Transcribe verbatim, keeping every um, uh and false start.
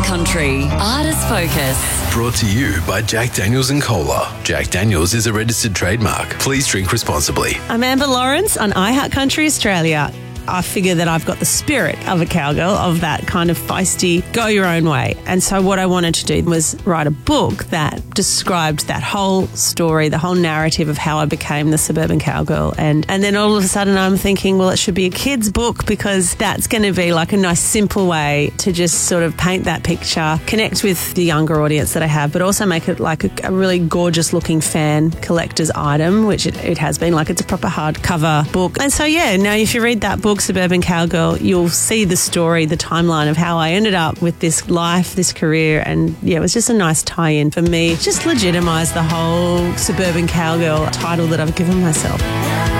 Country Artist Focus. Brought to you by Jack Daniels and Cola. Jack Daniels is a registered trademark. Please drink responsibly. I'm Amber Lawrence on iHeart Country Australia. I figure that I've got the spirit of a cowgirl, of that kind of feisty, go your own way. And so what I wanted to do was write a book that described that whole story, the whole narrative of how I became the suburban cowgirl. And, and then all of a sudden I'm thinking, well, it should be a kid's book because that's going to be like a nice, simple way to just sort of paint that picture, connect with the younger audience that I have, but also make it like a, a really gorgeous looking fan collector's item, which it, it has been. Like, it's a proper hardcover book. And so, yeah, now if you read that book, Suburban Cowgirl, you'll see the story, the timeline of how I ended up with this life, this career, and yeah, it was just a nice tie-in for me. Just legitimise the whole Suburban Cowgirl title that I've given myself.